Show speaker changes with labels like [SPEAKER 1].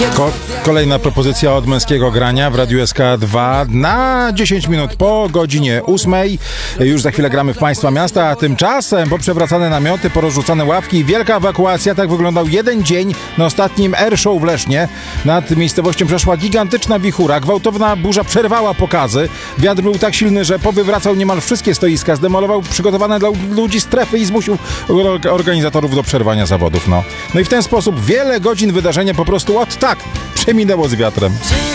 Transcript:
[SPEAKER 1] Kolejna propozycja od męskiego grania w Radiu SK2 na 10 minut po godzinie 8. Już za chwilę gramy w Państwa Miasta, a tymczasem poprzewracane namioty, porozrzucane ławki i wielka ewakuacja. Tak wyglądał jeden dzień na ostatnim Airshow w Lesznie. Nad miejscowością przeszła gigantyczna wichura. Gwałtowna burza przerwała pokazy. Wiatr był tak silny, że powywracał niemal wszystkie stoiska. Zdemolował przygotowane dla ludzi strefy i zmusił organizatorów do przerwania zawodów. No i w ten sposób wiele godzin wydarzenia po prostu tak przeminęło z wiatrem.